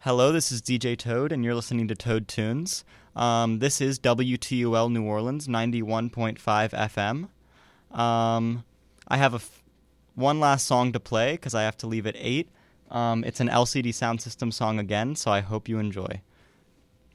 Hello, this is DJ Toad, and you're listening to Toad Tunes. This is WTUL New Orleans 91.5 FM. I have one last song to play because I have to leave at 8. It's an LCD Sound System song again, so I hope you enjoy.